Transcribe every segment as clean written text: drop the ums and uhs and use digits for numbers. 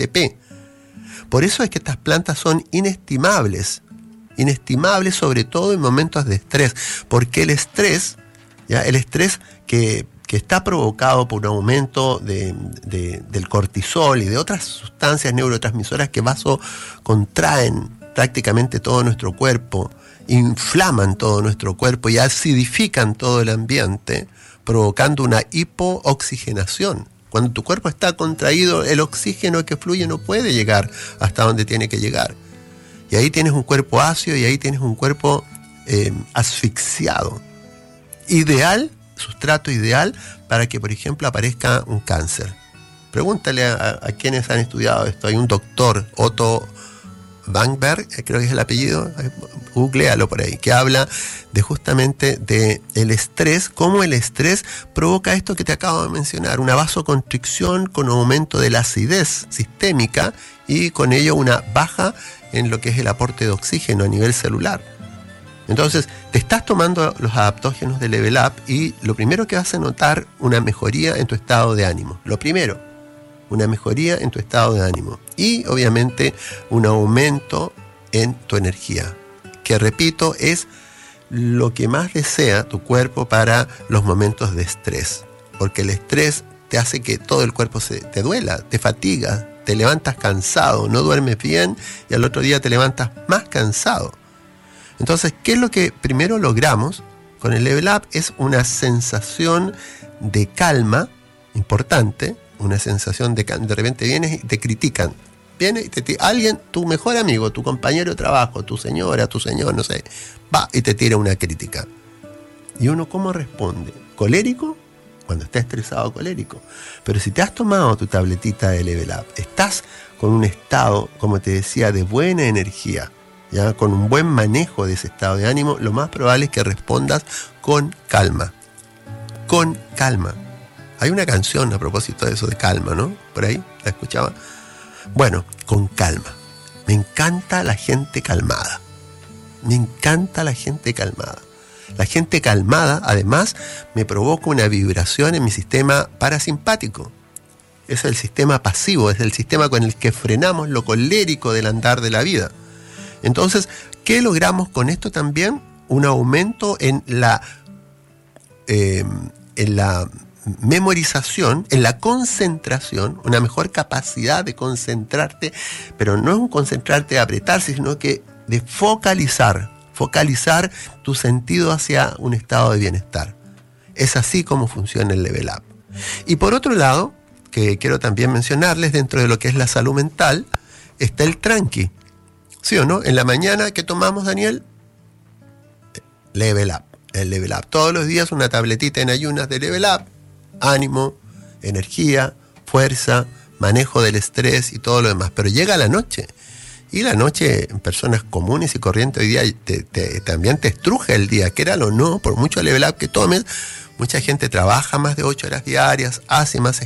ATP. Por eso es que estas plantas son inestimables sobre todo en momentos de estrés, porque el estrés que está provocado por un aumento del cortisol y de otras sustancias neurotransmisoras que vasocontraen prácticamente todo nuestro cuerpo, inflaman todo nuestro cuerpo y acidifican todo el ambiente, provocando una hipooxigenación. Cuando tu cuerpo está contraído, el oxígeno que fluye no puede llegar hasta donde tiene que llegar. Y ahí tienes un cuerpo ácido y ahí tienes un cuerpo asfixiado. Sustrato ideal para que, por ejemplo, aparezca un cáncer. Pregúntale a quienes han estudiado esto. Hay un doctor, Otto Warburg, creo que es el apellido, googlealo por ahí, que habla justamente de el estrés, cómo el estrés provoca esto que te acabo de mencionar, una vasoconstricción con aumento de la acidez sistémica y con ello una baja en lo que es el aporte de oxígeno a nivel celular. Entonces, te estás tomando los adaptógenos de Level Up y lo primero que vas a notar, una mejoría en tu estado de ánimo. Lo primero, una mejoría en tu estado de ánimo. Y, obviamente, un aumento en tu energía. Que, repito, es lo que más desea tu cuerpo para los momentos de estrés. Porque el estrés te hace que todo el cuerpo te duela, te fatiga, te levantas cansado, no duermes bien y al otro día te levantas más cansado. Entonces, ¿qué es lo que primero logramos con el Level Up? Es una sensación de calma importante, una sensación de calma. De repente vienes y te critican. Viene y alguien, tu mejor amigo, tu compañero de trabajo, tu señora, tu señor, no sé, va y te tira una crítica. ¿Y uno cómo responde? ¿Colérico? Cuando está estresado, colérico. Pero si te has tomado tu tabletita de Level Up, estás con un estado, como te decía, de buena energía, ya con un buen manejo de ese estado de ánimo, lo más probable es que respondas con calma. Con calma. Hay una canción a propósito de eso, de calma, ¿no? Por ahí, ¿la escuchaba? Bueno, con calma. Me encanta la gente calmada. Me encanta la gente calmada. La gente calmada, además, me provoca una vibración en mi sistema parasimpático. Es el sistema pasivo, es el sistema con el que frenamos lo colérico del andar de la vida. Entonces, ¿qué logramos con esto también? Un aumento en la memorización, en la concentración, una mejor capacidad de concentrarte, pero no es un concentrarte de apretarse, sino que de focalizar tu sentido hacia un estado de bienestar. Es así como funciona el Level Up. Y por otro lado, que quiero también mencionarles, dentro de lo que es la salud mental, está el tranqui. ¿Sí o no? En la mañana, ¿qué tomamos, Daniel? Level Up. El Level Up. Todos los días una tabletita en ayunas de Level Up. Ánimo, energía, fuerza, manejo del estrés y todo lo demás. Pero llega la noche. Y la noche, en personas comunes y corrientes hoy día, también te estruja el día. Quéralo o no, por mucho Level Up que tomes, mucha gente trabaja más de 8 horas diarias, hace más,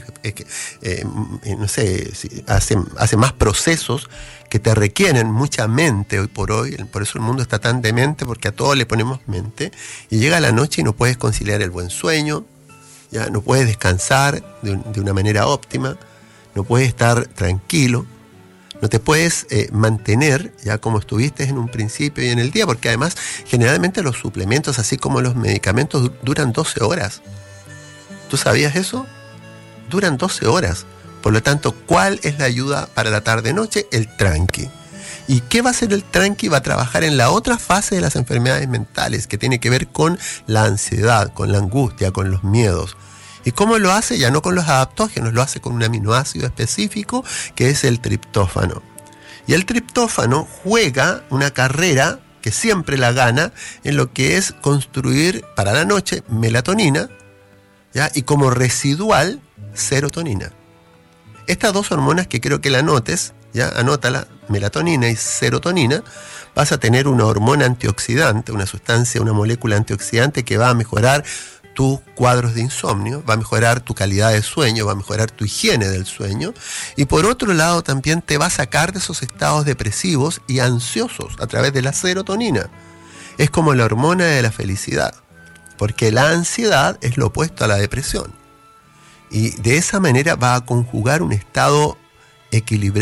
hace más procesos que te requieren mucha mente hoy por hoy. Por eso el mundo está tan demente, porque a todos le ponemos mente. Y llega la noche y no puedes conciliar el buen sueño, ya no puedes descansar de una manera óptima, no puedes estar tranquilo, no te puedes mantener ya como estuviste en un principio y en el día, porque además generalmente los suplementos, así como los medicamentos, duran 12 horas. ¿Tú sabías eso? Duran 12 horas. Por lo tanto, ¿cuál es la ayuda para la tarde-noche? El tranqui. ¿Y qué va a hacer el tranqui? Va a trabajar en la otra fase de las enfermedades mentales, que tiene que ver con la ansiedad, con la angustia, con los miedos. ¿Y cómo lo hace? Ya no con los adaptógenos, lo hace con un aminoácido específico que es el triptófano. Y el triptófano juega una carrera que siempre la gana en lo que es construir para la noche melatonina, ¿ya? Y como residual serotonina. Estas dos hormonas que quiero que la anotes, ya anótala, melatonina y serotonina, vas a tener una hormona antioxidante, una sustancia, una molécula antioxidante que va a mejorar tus cuadros de insomnio, va a mejorar tu calidad de sueño, va a mejorar tu higiene del sueño, y por otro lado también te va a sacar de esos estados depresivos y ansiosos a través de la serotonina. Es como la hormona de la felicidad, porque la ansiedad es lo opuesto a la depresión. Y de esa manera va a conjugar un estado equilibrado